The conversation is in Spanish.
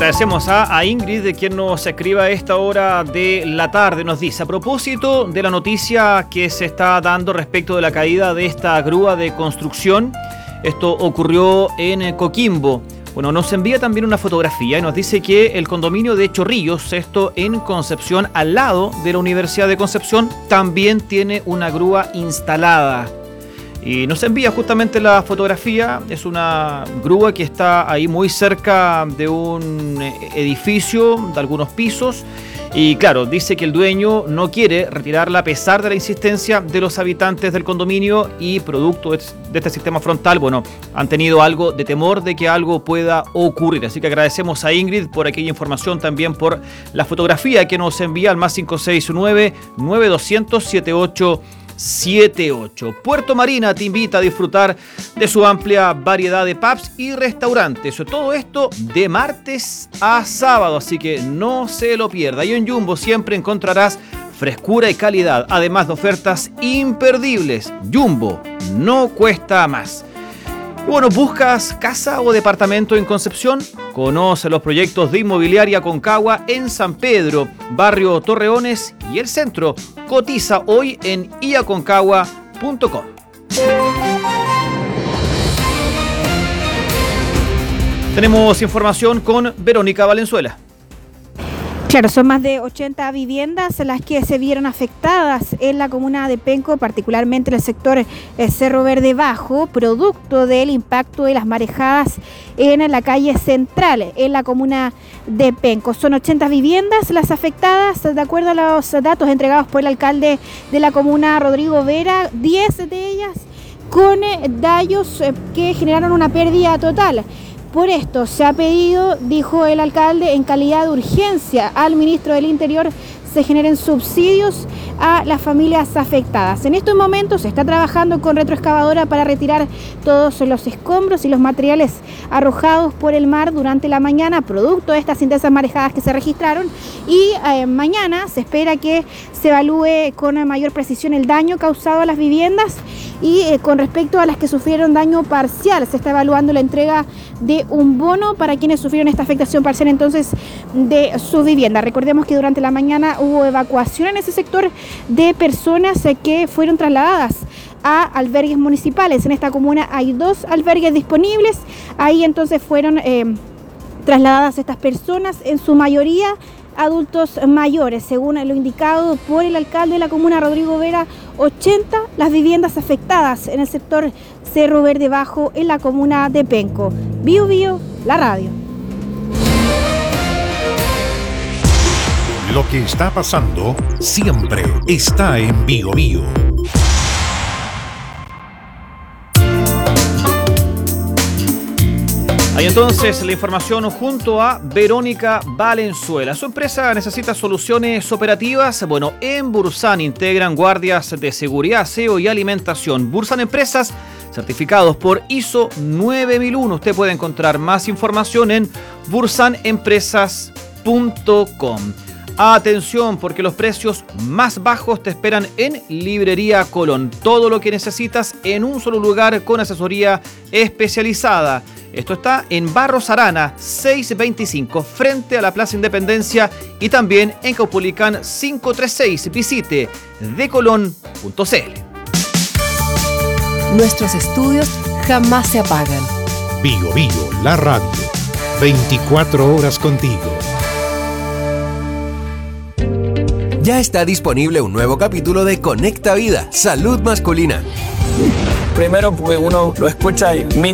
Agradecemos a Ingrid, de quien nos escribe a esta hora de la tarde. Nos dice, a propósito de la noticia que se está dando respecto de la caída de esta grúa de construcción, esto ocurrió en Coquimbo. Bueno, nos envía también una fotografía y nos dice que el condominio de Chorrillos, esto en Concepción, al lado de la Universidad de Concepción, también tiene una grúa instalada. Y nos envía justamente la fotografía. Es una grúa que está ahí muy cerca de un edificio de algunos pisos. Y claro, dice que el dueño no quiere retirarla a pesar de la insistencia de los habitantes del condominio y producto de este sistema frontal, bueno, han tenido algo de temor de que algo pueda ocurrir. Así que agradecemos a Ingrid por aquella información, también por la fotografía que nos envía al más 569-9200-7878. Puerto Marina te invita a disfrutar de su amplia variedad de pubs y restaurantes. Todo esto de martes a sábado, así que no se lo pierda. Y en Jumbo siempre encontrarás frescura y calidad, además de ofertas imperdibles. Jumbo no cuesta más. Bueno, ¿buscas casa o departamento en Concepción? Conoce los proyectos de Inmobiliaria Concagua en San Pedro, barrio Torreones y el centro. Cotiza hoy en iaconcagua.com. Tenemos información con Verónica Valenzuela. Claro, son más de 80 viviendas las que se vieron afectadas en la comuna de Penco, particularmente en el sector Cerro Verde Bajo, producto del impacto de las marejadas en la calle central, en la comuna de Penco. Son 80 viviendas las afectadas, de acuerdo a los datos entregados por el alcalde de la comuna, Rodrigo Vera, 10 de ellas con daños que generaron una pérdida total. Por esto se ha pedido, dijo el alcalde, en calidad de urgencia al ministro del Interior se generen subsidios a las familias afectadas. En estos momentos se está trabajando con retroexcavadora para retirar todos los escombros y los materiales arrojados por el mar durante la mañana, producto de estas intensas marejadas que se registraron, y mañana se espera que se evalúe con mayor precisión el daño causado a las viviendas y con respecto a las que sufrieron daño parcial, se está evaluando la entrega de un bono para quienes sufrieron esta afectación parcial entonces de su vivienda. Recordemos que durante la mañana hubo evacuación en ese sector de personas que fueron trasladadas a albergues municipales. En esta comuna hay 2 albergues disponibles. Ahí entonces fueron trasladadas estas personas, en su mayoría adultos mayores. Según lo indicado por el alcalde de la comuna, Rodrigo Vera, 80 las viviendas afectadas en el sector Cerro Verde Bajo, en la comuna de Penco. Bio Bio, la radio. Lo que está pasando siempre está en Bio Bio. Hay entonces la información junto a Verónica Valenzuela. Su empresa necesita soluciones operativas. Bueno, en Bursan integran guardias de seguridad, aseo y alimentación. Bursan Empresas, certificados por ISO 9001. Usted puede encontrar más información en bursanempresas.com. Atención, porque los precios más bajos te esperan en Librería Colón. Todo lo que necesitas en un solo lugar con asesoría especializada. Esto está en Barros Arana 625, frente a la Plaza Independencia, y también en Caupolicán 536. Visite decolon.cl. Nuestros estudios jamás se apagan. Bio Bio, la radio. 24 horas contigo. Ya está disponible un nuevo capítulo de Conecta Vida, Salud Masculina. Primero, pues uno lo escucha y